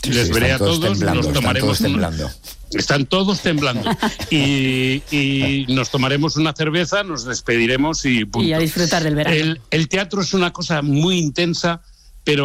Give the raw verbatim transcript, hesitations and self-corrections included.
sí, les sí, veré a todos, temblando, nos tomaremos están todos un- temblando. Están todos temblando. Y, y nos tomaremos una cerveza, nos despediremos y punto. Y a disfrutar del verano. El, el teatro es una cosa muy intensa